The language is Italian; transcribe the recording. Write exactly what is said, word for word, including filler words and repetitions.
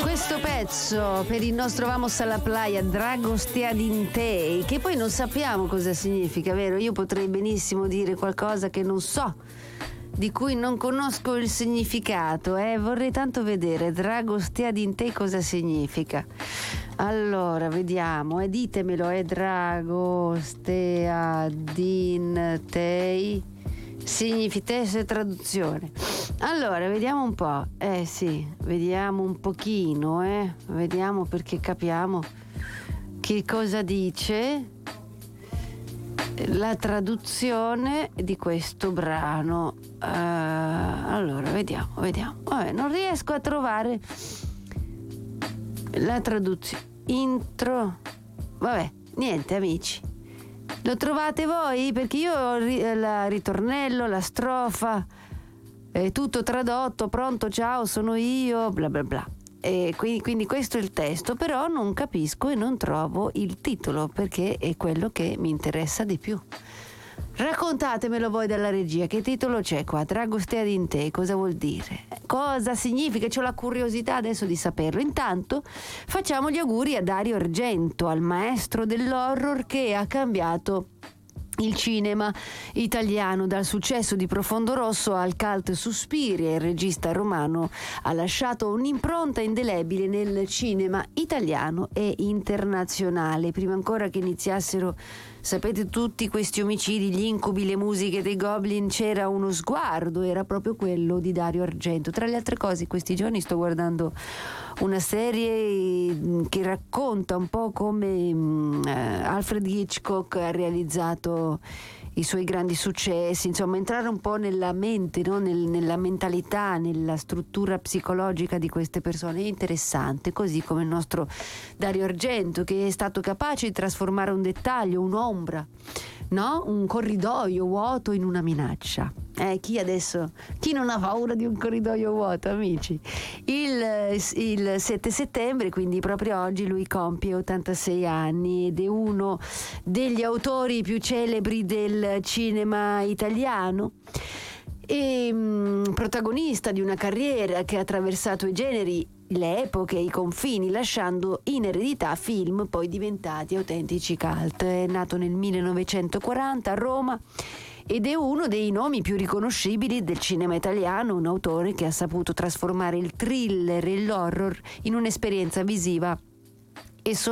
Questo pezzo per il nostro Vamos alla Playa, Dragostea Dintei, che poi non sappiamo cosa significa, vero? Io potrei benissimo dire qualcosa che non so, di cui non conosco il significato, eh? Vorrei tanto vedere Dragostea Dintei cosa significa. Allora, vediamo, eh, ditemelo, è Dragostea Dintei, significa traduzione. Allora, vediamo un po', eh sì, vediamo un pochino, eh, vediamo perché capiamo che cosa dice la traduzione di questo brano. Uh, allora, vediamo, vediamo. Vabbè, non riesco a trovare la traduzione. Intro. Vabbè, niente, amici. Lo trovate voi? Perché io ho il ritornello, la strofa, è tutto tradotto, pronto, ciao, sono io, bla bla bla. E quindi, quindi questo è il testo, però non capisco e non trovo il titolo, perché è quello che mi interessa di più. Raccontatemelo voi dalla regia, che titolo c'è qua? Dragostea Dintei, cosa vuol dire? Cosa significa? C'ho la curiosità adesso di saperlo. Intanto facciamo gli auguri a Dario Argento, al maestro dell'horror che ha cambiato il cinema italiano. Dal successo di Profondo Rosso al cult Suspiria, il regista romano ha lasciato un'impronta indelebile nel cinema italiano e internazionale. Prima ancora che iniziassero, sapete, tutti questi omicidi, gli incubi, le musiche dei Goblin, c'era uno sguardo, era proprio quello di Dario Argento. Tra le altre cose, questi giorni sto guardando una serie che racconta un po' come uh, Alfred Hitchcock ha realizzato i suoi grandi successi, insomma entrare un po' nella mente, no? Nel, nella mentalità, nella struttura psicologica di queste persone. È interessante, così come il nostro Dario Argento, che è stato capace di trasformare un dettaglio, un'ombra, no? Un corridoio vuoto in una minaccia. Eh, chi adesso, chi non ha paura di un corridoio vuoto, amici? Il, il sette settembre, quindi proprio oggi, lui compie ottantasei anni ed è uno degli autori più celebri del cinema italiano e mh, protagonista di una carriera che ha attraversato i generi, le epoche, i confini, lasciando in eredità film poi diventati autentici cult. È nato nel millenovecentoquaranta a Roma ed è uno dei nomi più riconoscibili del cinema italiano, un autore che ha saputo trasformare il thriller e l'horror in un'esperienza visiva e